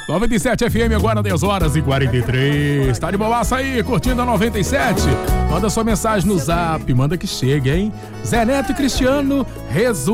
97 FM, agora 10h43. Tá de boaça aí, curtindo a 97? Manda sua mensagem no zap, manda que chegue, hein? Zé Neto e Cristiano, resumo.